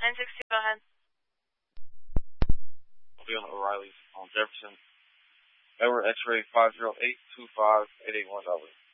960, go ahead. I'll be on O'Reilly's on Jefferson. Edward X-ray 508-25881W.